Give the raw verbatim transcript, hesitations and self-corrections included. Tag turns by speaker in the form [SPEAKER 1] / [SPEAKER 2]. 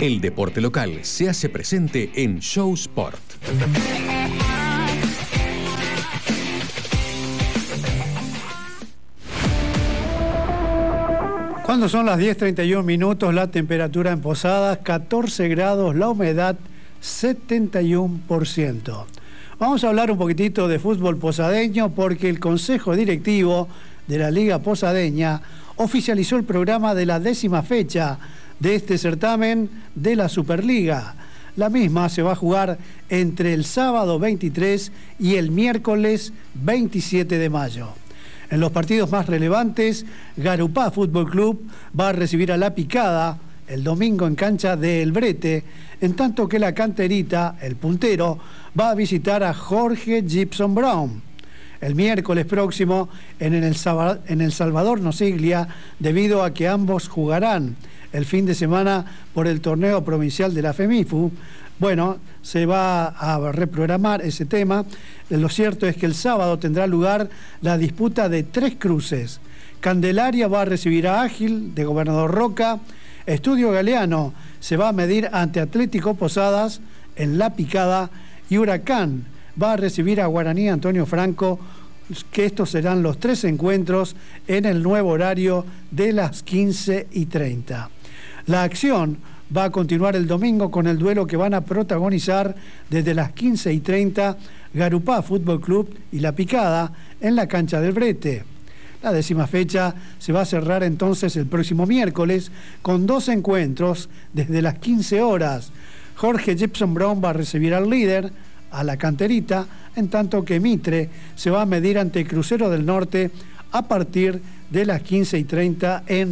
[SPEAKER 1] El deporte local se hace presente en Show Sport.
[SPEAKER 2] Cuando son las diez treinta y uno minutos, la temperatura en Posadas catorce grados, la humedad setenta y uno por ciento. Vamos a hablar un poquitito de fútbol posadeño porque el Consejo Directivo de la Liga Posadeña oficializó el programa de la décima fecha de este certamen de la Superliga. La misma se va a jugar entre el sábado veintitrés y el miércoles veintisiete de mayo. En los partidos más relevantes, Garupá Fútbol Club va a recibir a La Picada el domingo en cancha de El Brete, en tanto que la Canterita, el puntero, va a visitar a Jorge Gibson Brown. El miércoles próximo en el, en el Salvador Nosiglia, debido a que ambos jugarán el fin de semana por el torneo provincial de la FEMIFU. Bueno, se va a reprogramar ese tema. Lo cierto es que el sábado tendrá lugar la disputa de tres cruces. Candelaria va a recibir a Ágil de Gobernador Roca. Estudio Galeano se va a medir ante Atlético Posadas en La Picada. Y Huracán va a recibir a Guaraní Antonio Franco, que estos serán los tres encuentros en el nuevo horario de las quince y treinta. La acción va a continuar el domingo con el duelo que van a protagonizar desde las quince y treinta Garupá Fútbol Club y La Picada en la cancha del Brete. La décima fecha se va a cerrar entonces el próximo miércoles con dos encuentros desde las quince horas. Jorge Gibson Brown va a recibir al líder, a la Canterita, en tanto que Mitre se va a medir ante Crucero del Norte a partir de las quince y treinta en